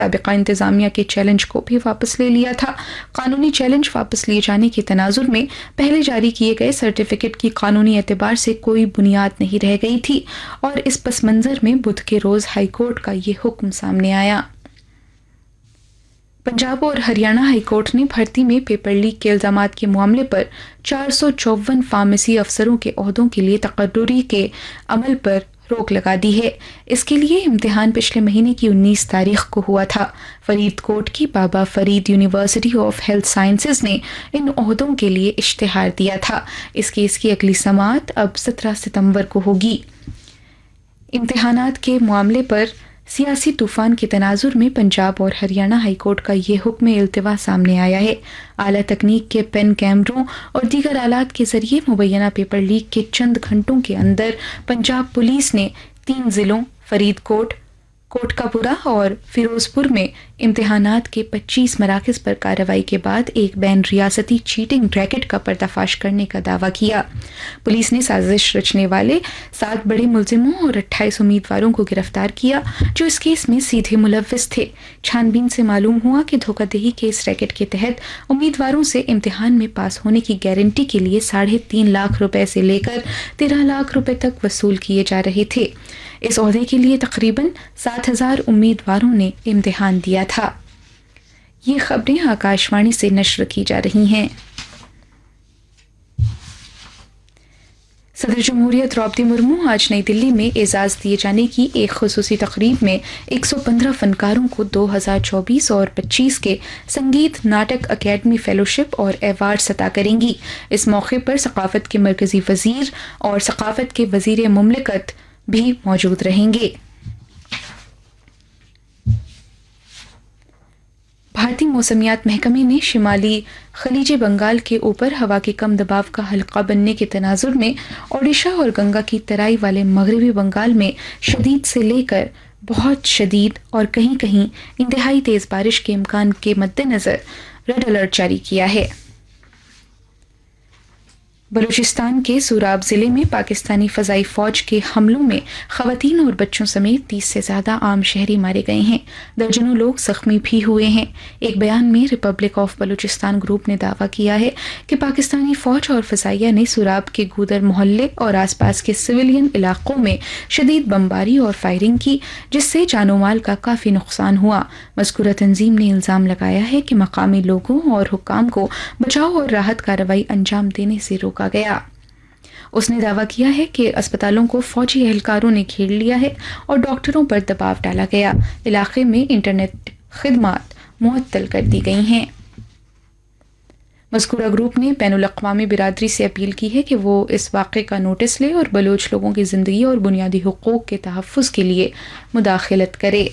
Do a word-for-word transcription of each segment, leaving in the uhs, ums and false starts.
साबिका इंतजामिया के चैलेंज को भी वापस ले लिया था। कानूनी चैलेंज वापस लिए जाने के तनाजुर में पहले जारी किए गए सर्टिफिकेट की कानूनी एतबार से कोई बुनियाद नहीं रह गई थी और इस पस मंजर में बुध के रोज हाई कोर्ट का ये हुक्म सामने आया। पंजाब और हरियाणा हाई कोर्ट ने भर्ती में पेपर लीक के इल्जामात के मामले पर चार सौ चौवन फार्मेसी अफसरों के ओहदों के लिए तकर्रुरी के अमल पर रोक लगा दी है। इसके लिए इम्तिहान पिछले महीने की उन्नीस तारीख को हुआ था। फरीदकोट की बाबा Farid university of health sciences ने इन ओहदों के लिए इश्तिहार दिया था। इस केस की अगली समाअत अब सत्रह सितंबर को होगी। इम्तिहानात के मामले पर सियासी तूफान के तनाजुर में पंजाब और हरियाणा हाई कोर्ट का ये हुक्म इल्तिवा सामने आया है। आला तकनीक के पेन कैमरों और दीगर आलात के जरिए मुबैना पेपर लीक के चंद घंटों के अंदर पंजाब पुलिस ने तीन जिलों फरीदकोट, कोटकापुरा और फिरोजपुर में इम्तिहानात के पच्चीस मराकज़ पर कार्रवाई के बाद एक बैन रियासती चीटिंग रैकेट का पर्दाफाश करने का दावा किया। पुलिस ने साजिश रचने वाले सात बड़े मुलजिमों और अट्ठाईस उम्मीदवारों को गिरफ्तार किया जो इस केस में सीधे मुलव्विस थे। छानबीन से मालूम हुआ कि धोखाधड़ी के इस रैकेट के तहत उम्मीदवारों से इम्तिहान में पास होने की गारंटी के लिए साढ़े तीन लाख रुपए से लेकर तेरह लाख रुपए तक वसूल किए जा रहे थे। इस ओहदे के लिए तकरीबन सात हजार उम्मीदवारों ने इम्तिहान दिया था। ये खबरें आकाशवाणी से नश्र की जा रही हैं। सदर जमहूरियत द्रौपदी मुर्मू आज नई दिल्ली में एजाज दिए जाने की एक खुसूसी तकरीब में एक सौ पंद्रह फनकारों को दो हज़ार चौबीस और पच्चीस के संगीत नाटक अकेडमी फेलोशिप और एवार्ड अता करेंगी। इस मौके पर सकाफत के मरकजी वजीर और सकाफत के वजीर मुमलिकत भी मौजूद रहेंगे। भारतीय मौसमियात महकमे ने शिमाली खलीज बंगाल के ऊपर हवा के कम दबाव का हल्का बनने के तनाजुर में ओडिशा और गंगा की तराई वाले मगरबी बंगाल में शदीद से लेकर बहुत शदीद और कहीं कहीं इंतहाई तेज बारिश के इम्कान के मद्देनजर रेड अलर्ट जारी किया है। बलूचिस्तान के सूराब जिले में पाकिस्तानी फजाई फौज के हमलों में खवातीन और बच्चों समेत तीस से ज्यादा आम शहरी मारे गए हैं। दर्जनों लोग जख्मी भी हुए हैं। एक बयान में रिपब्लिक ऑफ बलूचिस्तान ग्रुप ने दावा किया है कि पाकिस्तानी फौज और फजाइया ने सूराब के गूदर मोहल्ले और आसपास के सिविलियन इलाकों में शदीद बमबारी और फायरिंग की, जिससे जानो माल का काफी नुकसान हुआ। मज़कूरा तंजीम ने इल्जाम लगाया है कि मकामी लोगों और हुक्काम को बचाव और राहत कार्रवाई अंजाम देने से रोका गया। उसने दावा किया है कि अस्पतालों को फौजी एहलकारों ने घेर लिया है और डॉक्टरों पर दबाव डाला गया। इलाके में इंटरनेट खिदमात मुअत्तल कर दी गई हैं। मज़कूरा ग्रुप ने बैनुल अक़वामी बिरादरी से अपील की है कि वो इस वाक़े का नोटिस ले और बलोच लोगों की ज़िंदगी और बुनियादी हुकूक के तहफ़्फ़ुज़ के लिए मुदाखलत करे।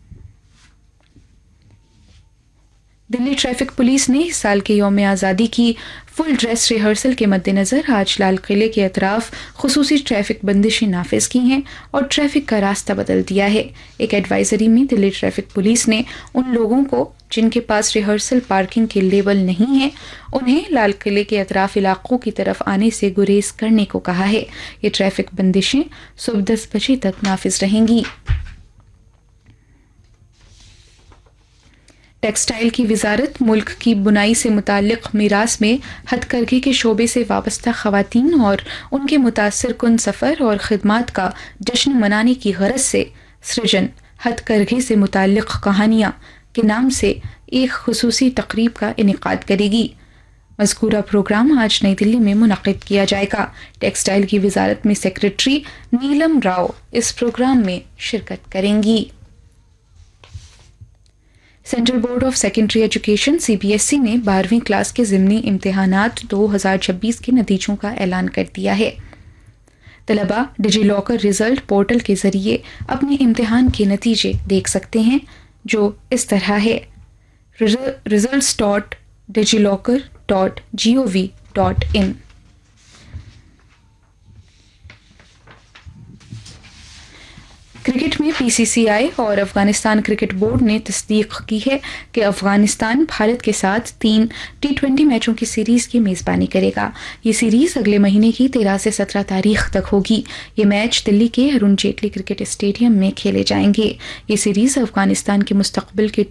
दिल्ली ट्रैफिक पुलिस ने इस साल के यौम आज़ादी की फुल ड्रेस रिहर्सल के मद्देनज़र आज लाल किले के अतराफ खुसूसी ट्रैफिक बंदिशें नाफिज की हैं और ट्रैफिक का रास्ता बदल दिया है। एक एडवाइजरी में दिल्ली ट्रैफिक पुलिस ने उन लोगों को जिनके पास रिहर्सल पार्किंग के लेबल नहीं है, उन्हें लाल किले के अतराफ इलाकों की तरफ आने से गुरेज करने को कहा है। ये ट्रैफिक बंदिशें सुबह दस बजे तक नाफिज रहेंगी। टेक्सटाइल की वजारत मुल्क की बुनाई से मुताल्लिक मीरास में हथकरघे के शोबे से वाबस्ता खवातीन और उनके मुतासर कुन सफ़र और खिदमात का जश्न मनाने की गरज से सृजन हथकरघे से मुताल्लिक कहानियाँ के नाम से एक खुसूसी तकरीब का इनेकाद करेगी। मज़कूरा प्रोग्राम आज नई दिल्ली में मुनक़िद किया जाएगा। टेक्सटाइल की वजारत में सेक्रेटरी नीलम राव इस प्रोग्राम में शिरकत करेंगी। Central board of secondary education C B S E ने बारहवीं क्लास के ज़िमनी इम्तिहानात दो हज़ार छब्बीस के नतीजों का ऐलान कर दिया है। तलबा डिजी लॉकर रिजल्ट पोर्टल के जरिए अपने इम्तिहान के नतीजे देख सकते हैं, जो इस तरह है results dot digi locker dot G O V dot in. Cricket میں پی سی سی آئی اور افغانستان کرکٹ بورڈ نے تصدیق کی ہے کہ افغانستان بھارت کے ساتھ تین ٹی ٹوینٹی میچوں کی سیریز کی میزبانی کرے گا۔ یہ سیریز اگلے مہینے کی تیرہ سے سترہ تاریخ تک ہوگی۔ یہ میچ دلی کے ارون جیٹلی کرکٹ اسٹیڈیم میں کھیلے جائیں گے۔ یہ سیریز افغانستان کے مستقبل کے